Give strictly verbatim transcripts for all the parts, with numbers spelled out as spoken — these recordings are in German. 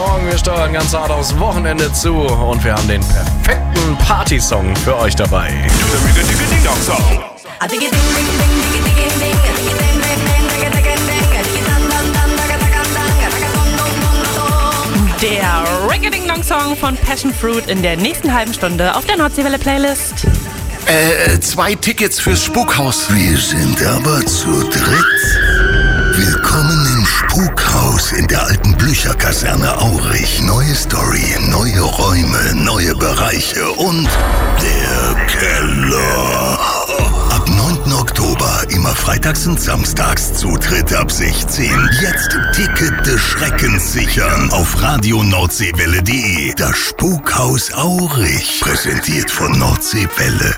Morgen. Wir steuern ganz hart aufs Wochenende zu und wir haben den perfekten Partysong für euch dabei. Der Ring-a-Ding-Dong-Song von Passion Fruit in der nächsten halben Stunde auf der Nordseewelle-Playlist. Äh, zwei Tickets fürs Spukhaus. Wir sind aber zu dritt. Willkommen im Spukhaus in der alten Blücherkaserne Aurich. Neue Story, neue Räume, neue Bereiche und der Keller. Ab neunten Oktober, immer freitags und samstags, Zutritt ab sechzehn. Jetzt Ticket des Schreckens sichern auf radio nordseewelle punkt de. Das Spukhaus Aurich, präsentiert von Nordseewelle.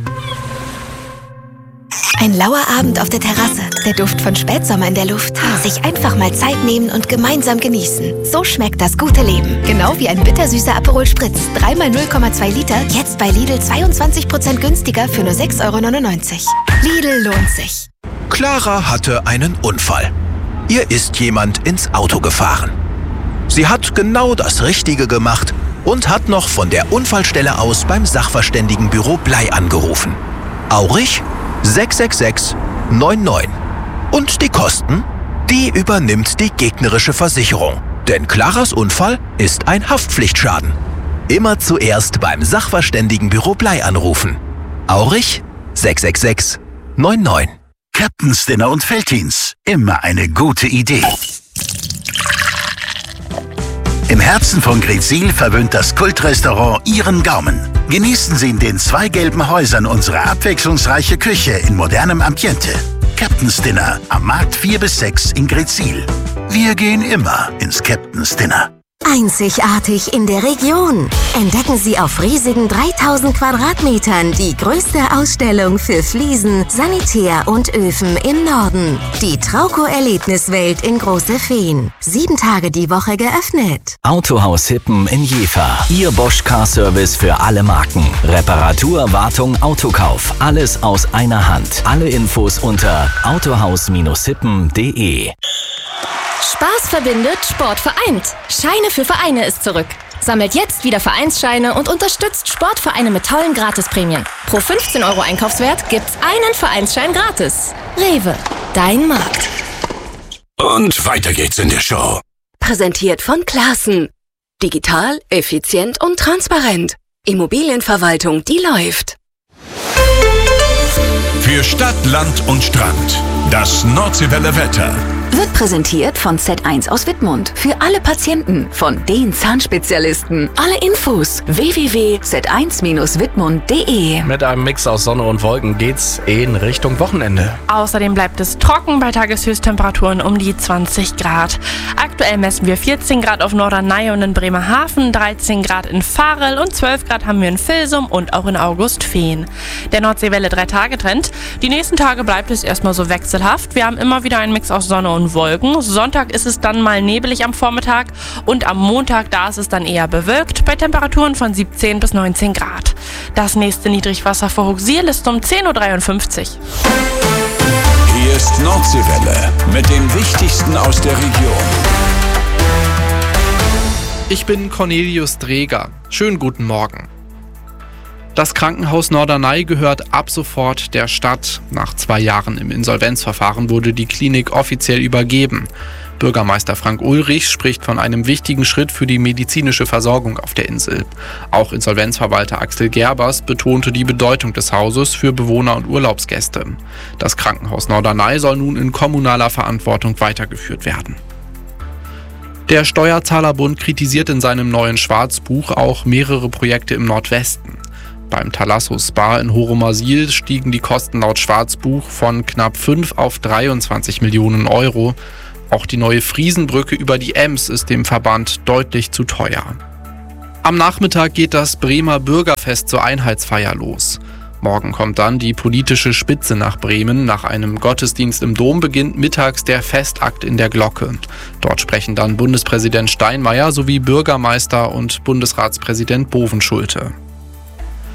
Ein lauer Abend auf der Terrasse, der Duft von Spätsommer in der Luft. Sich einfach mal Zeit nehmen und gemeinsam genießen. So schmeckt das gute Leben. Genau wie ein bittersüßer Aperol Spritz. Dreimal null Komma zwei Liter, jetzt bei Lidl zweiundzwanzig Prozent günstiger für nur sechs Euro neunundneunzig. Lidl lohnt sich. Clara hatte einen Unfall. Ihr ist jemand ins Auto gefahren. Sie hat genau das Richtige gemacht und hat noch von der Unfallstelle aus beim Sachverständigenbüro Blei angerufen. Aurich sechs sechs sechs neun neun. Und die Kosten? Die übernimmt die gegnerische Versicherung. Denn Claras Unfall ist ein Haftpflichtschaden. Immer zuerst beim Sachverständigenbüro Blei anrufen. Aurich sechs sechs sechs neun neun. Captain's Dinner und Felddienst. Immer eine gute Idee. Im Herzen von Greetsiel verwöhnt das Kultrestaurant Ihren Gaumen. Genießen Sie in den zwei gelben Häusern unsere abwechslungsreiche Küche in modernem Ambiente. Captain's Dinner am Markt vier bis sechs in Greetsiel. Wir gehen immer ins Captain's Dinner. Einzigartig in der Region. Entdecken Sie auf riesigen dreitausend Quadratmetern die größte Ausstellung für Fliesen, Sanitär und Öfen im Norden. Die Trauco-Erlebniswelt in Große Feen. Sieben Tage die Woche geöffnet. Autohaus Hippen in Jever. Ihr Bosch Car Service für alle Marken. Reparatur, Wartung, Autokauf. Alles aus einer Hand. Alle Infos unter autohaus hippen punkt de. Spaß verbindet, Sport vereint. Scheine für Vereine ist zurück. Sammelt jetzt wieder Vereinsscheine und unterstützt Sportvereine mit tollen Gratisprämien. Pro fünfzehn Euro Einkaufswert gibt's einen Vereinsschein gratis. Rewe, dein Markt. Und weiter geht's in der Show. Präsentiert von Classen. Digital, effizient und transparent. Immobilienverwaltung, die läuft. Für Stadt, Land und Strand. Das Nordseewelle Wetter. Wird präsentiert von Z eins aus Wittmund. Für alle Patienten, von den Zahnspezialisten. Alle Infos w w w punkt z eins wittmund punkt de. Mit einem Mix aus Sonne und Wolken geht's in Richtung Wochenende. Außerdem bleibt es trocken bei Tageshöchsttemperaturen um die zwanzig Grad. Aktuell messen wir vierzehn Grad auf Norderney und in Bremerhaven, dreizehn Grad in Varel und zwölf Grad haben wir in Vilsum und auch in Augustfehn. Der Nordseewelle drei Tage Trend. Die nächsten Tage bleibt es erstmal so wechselhaft. Wir haben immer wieder einen Mix aus Sonne und Wolken. Sonntag ist es dann mal nebelig am Vormittag und am Montag, da ist es dann eher bewölkt, bei Temperaturen von siebzehn bis neunzehn Grad. Das nächste Niedrigwasser vor Hochsiel ist um zehn Uhr dreiundfünfzig. Hier ist Nordseewelle mit dem Wichtigsten aus der Region. Ich bin Cornelius Dreger. Schönen guten Morgen. Das Krankenhaus Norderney gehört ab sofort der Stadt. Nach zwei Jahren im Insolvenzverfahren wurde die Klinik offiziell übergeben. Bürgermeister Frank Ulrich spricht von einem wichtigen Schritt für die medizinische Versorgung auf der Insel. Auch Insolvenzverwalter Axel Gerbers betonte die Bedeutung des Hauses für Bewohner und Urlaubsgäste. Das Krankenhaus Norderney soll nun in kommunaler Verantwortung weitergeführt werden. Der Steuerzahlerbund kritisiert in seinem neuen Schwarzbuch auch mehrere Projekte im Nordwesten. Beim Thalasso Spa in Horomasil stiegen die Kosten laut Schwarzbuch von knapp fünf auf dreiundzwanzig Millionen Euro. Auch die neue Friesenbrücke über die Ems ist dem Verband deutlich zu teuer. Am Nachmittag geht das Bremer Bürgerfest zur Einheitsfeier los. Morgen kommt dann die politische Spitze nach Bremen. Nach einem Gottesdienst im Dom beginnt mittags der Festakt in der Glocke. Dort sprechen dann Bundespräsident Steinmeier sowie Bürgermeister und Bundesratspräsident Bovenschulte.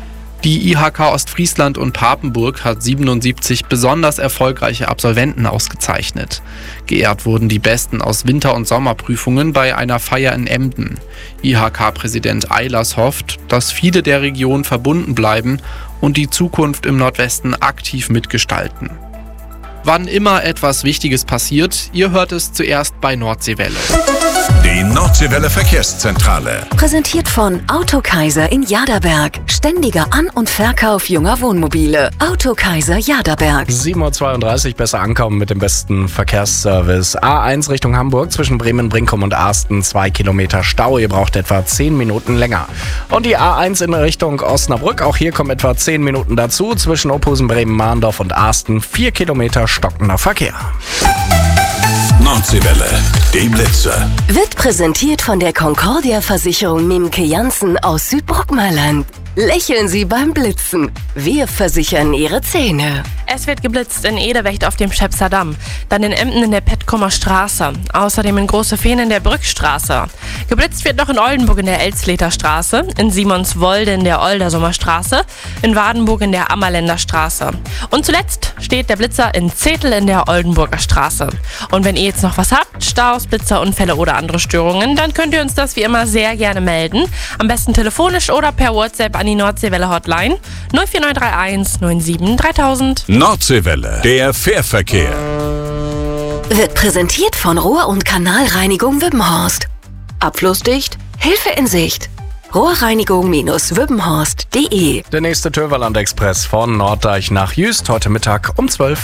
Die I H K Ostfriesland und Papenburg hat siebenundsiebzig besonders erfolgreiche Absolventen ausgezeichnet. Geehrt wurden die Besten aus Winter- und Sommerprüfungen bei einer Feier in Emden. I H K-Präsident Eilers hofft, dass viele der Region verbunden bleiben und die Zukunft im Nordwesten aktiv mitgestalten. Wann immer etwas Wichtiges passiert, ihr hört es zuerst bei Nordseewelle. Die Nordseewelle Verkehrszentrale. Präsentiert von Autokaiser in Jaderberg. Ständiger An- und Verkauf junger Wohnmobile. Autokaiser Jaderberg. sieben Uhr zweiunddreißig, besser ankommen mit dem besten Verkehrsservice. A eins Richtung Hamburg zwischen Bremen, Brinkum und Arsten. Zwei Kilometer Stau, ihr braucht etwa zehn Minuten länger. Und die A eins in Richtung Osnabrück, auch hier kommen etwa zehn Minuten dazu. Zwischen Ophusen, Bremen, Mahndorf und Arsten. Vier Kilometer stockender Verkehr. Nordseewelle, die Blitzer. Wird präsentiert von der Concordia-Versicherung Mimke Janssen aus Südbrockmeiland. Lächeln Sie beim Blitzen. Wir versichern Ihre Zähne. Es wird geblitzt in Edewecht auf dem Schäpser Damm, dann in Emden in der Petkomer Straße, außerdem in Großefehn in der Brückstraße. Geblitzt wird noch in Oldenburg in der Elsleter Straße, in Simonswolde in der Oldersumer Straße, in Wadenburg in der Ammerländer Straße. Und zuletzt steht der Blitzer in Zetel in der Oldenburger Straße. Und wenn ihr jetzt noch was habt, Staus, Blitzerunfälle oder andere Störungen, dann könnt ihr uns das wie immer sehr gerne melden. Am besten telefonisch oder per WhatsApp an die Nordseewelle Hotline null vier neun drei eins neun sieben dreitausend. Nordseewelle, der Fährverkehr. Wird präsentiert von Rohr- und Kanalreinigung Wippenhorst. Abflussdicht, Hilfe in Sicht. Rohrreinigung Wippenhorst punkt de. Der nächste Töverland-Express von Norddeich nach Jüst heute Mittag um zwölf.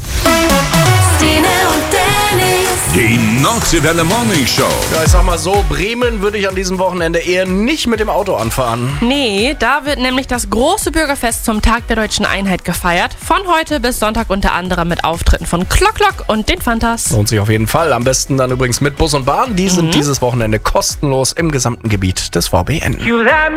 Die Nordseewelle Morning Show. Ja, ich sag mal so, Bremen würde ich an diesem Wochenende eher nicht mit dem Auto anfahren. Nee, da wird nämlich das große Bürgerfest zum Tag der Deutschen Einheit gefeiert. Von heute bis Sonntag unter anderem mit Auftritten von Klock Klock und den Fantas. Lohnt sich auf jeden Fall. Am besten dann übrigens mit Bus und Bahn. Die sind mhm. dieses Wochenende kostenlos im gesamten Gebiet des V B N.